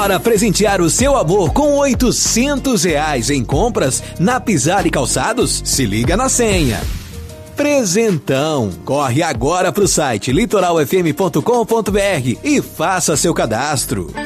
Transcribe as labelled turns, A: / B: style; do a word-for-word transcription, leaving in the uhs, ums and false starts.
A: Bora presentear o seu amor com oitocentos reais em compras na Pisar e Calçados? Se liga na senha. Presentão. Corre agora pro site litoral f m ponto com ponto b r e faça seu cadastro.